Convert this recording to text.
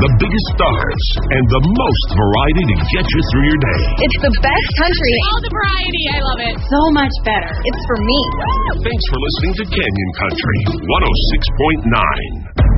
the biggest stars, and the most variety to get you through your day. It's the best country. All the variety. I love it. So much better. It's for me. Thanks for listening to Canyon Country 106.9.